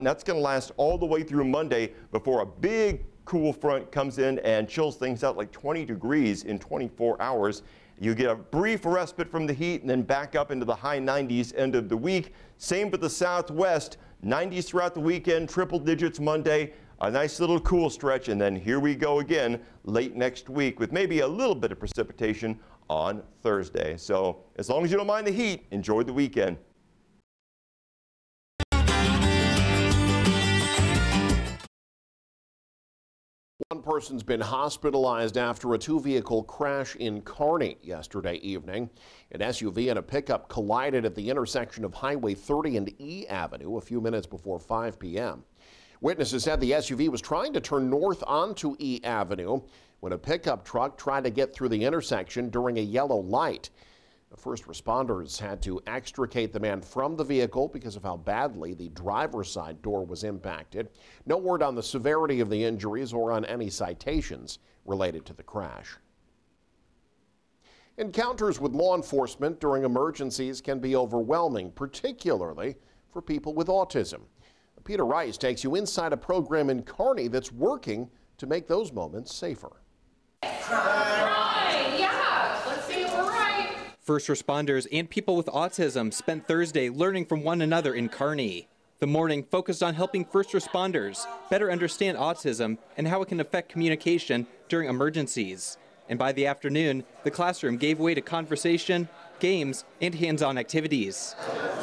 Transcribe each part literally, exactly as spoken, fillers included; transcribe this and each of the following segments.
And that's going to last all the way through Monday before a big cool front comes in and chills things out like twenty degrees in twenty-four hours. You get a brief respite from the heat and then back up into the high nineties end of the week. Same for the southwest, nineties throughout the weekend, triple digits Monday, a nice little cool stretch, and then here we go again late next week with maybe a little bit of precipitation on Thursday. So as long as you don't mind the heat, enjoy the weekend. One person's been hospitalized after a two-vehicle crash in Kearney yesterday evening. An S U V and a pickup collided at the intersection of Highway thirty and E Avenue a few minutes before five p m Witnesses said the S U V was trying to turn north onto E Avenue when a pickup truck tried to get through the intersection during a yellow light. The first responders had to extricate the man from the vehicle because of how badly the driver's side door was impacted. No word on the severity of the injuries or on any citations related to the crash. Encounters with law enforcement during emergencies can be overwhelming, particularly for people with autism. Peter Rice takes you inside a program in Kearney that's working to make those moments safer. Right, yeah, let's see if we're right. First responders and people with autism spent Thursday learning from one another in Kearney. The morning focused on helping first responders better understand autism and how it can affect communication during emergencies. And by the afternoon, the classroom gave way to conversation, games, and hands-on activities.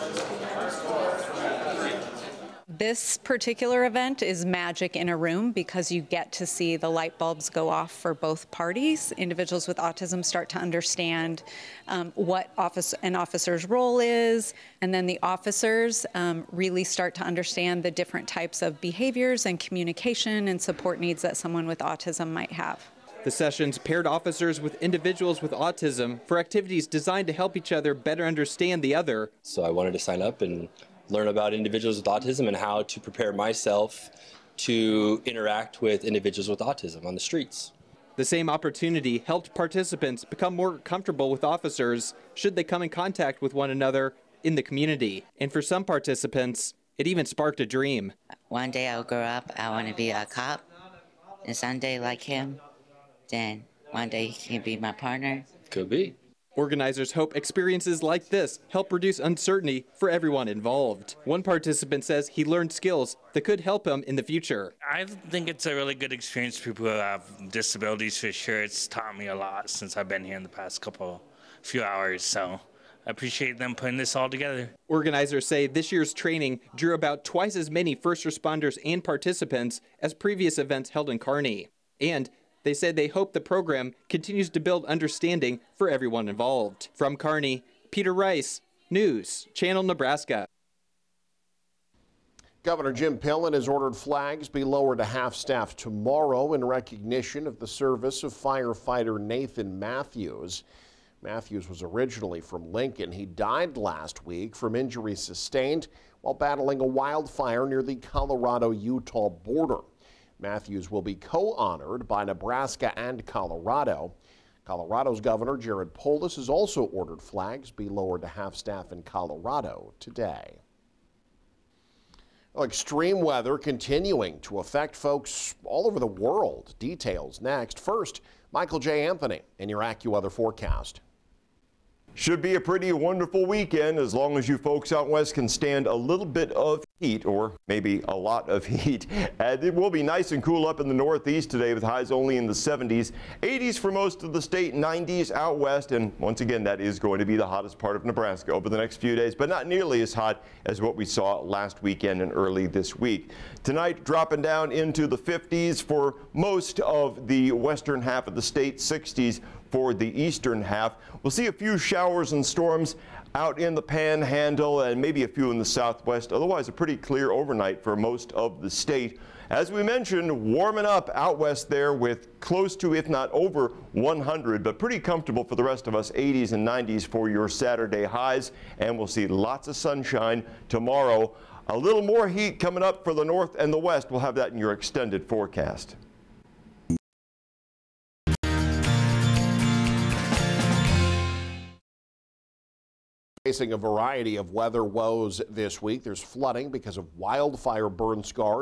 This particular event is magic in a room because you get to see the light bulbs go off for both parties. Individuals with autism start to understand um, what office an officer's role is, and then the officers um, really start to understand the different types of behaviors and communication and support needs that someone with autism might have. The sessions paired officers with individuals with autism for activities designed to help each other better understand the other. So I wanted to sign up and learn about individuals with autism and how to prepare myself to interact with individuals with autism on the streets. The same opportunity helped participants become more comfortable with officers should they come in contact with one another in the community. And for some participants, it even sparked a dream. One day I'll grow up, I want to be a cop, and someday like him, then one day he can be my partner. Could be. Organizers hope experiences like this help reduce uncertainty for everyone involved. One participant says he learned skills that could help him in the future. I think it's a really good experience for people who have disabilities for sure. It's taught me a lot since I've been here in the past couple, few hours, so I appreciate them putting this all together. Organizers say this year's training drew about twice as many first responders and participants as previous events held in Kearney. And they said they hope the program continues to build understanding for everyone involved. From Kearney, Peter Rice, News Channel Nebraska. Governor Jim Pillen has ordered flags be lowered to half-staff tomorrow in recognition of the service of firefighter Nathan Matthews. Matthews was originally from Lincoln. He died last week from injuries sustained while battling a wildfire near the Colorado-Utah border. Matthews will be co-honored by Nebraska and Colorado. Colorado's Governor Jared Polis has also ordered flags be lowered to half-staff in Colorado today. Well, extreme weather continuing to affect folks all over the world. Details next. First, Michael J. Anthony in your AccuWeather forecast. Should be a pretty wonderful weekend as long as you folks out west can stand a little bit of heat, or maybe a lot of heat. And it will be nice and cool up in the northeast today with highs only in the seventies, eighties for most of the state, nineties out west. And once again, that is going to be the hottest part of Nebraska over the next few days, but not nearly as hot as what we saw last weekend and early this week. Tonight, dropping down into the fifties for most of the western half of the state, sixties for the eastern half. We'll see a few showers and storms out in the panhandle and maybe a few in the southwest. Otherwise, a pretty clear overnight for most of the state. As we mentioned, warming up out west there with close to, if not over one hundred, but pretty comfortable for the rest of us, eighties and nineties for your Saturday highs. And we'll see lots of sunshine tomorrow. A little more heat coming up for the north and the west. We'll have that in your extended forecast. Facing a variety of weather woes this week. There's flooding because of wildfire burn scars.